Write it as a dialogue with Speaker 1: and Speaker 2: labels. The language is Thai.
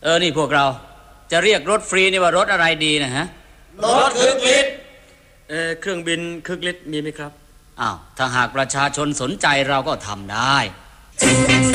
Speaker 1: นี่พวกเราจะเรียกรถฟรีนี่ว่ารถอะไรดีนะฮะ
Speaker 2: รถคึกฤทธิ์
Speaker 3: เครื่องบินคึกฤทธิ์มีไหมครับ
Speaker 1: อ้าวถ้าหากประชาชนสนใจเราก็ทำได้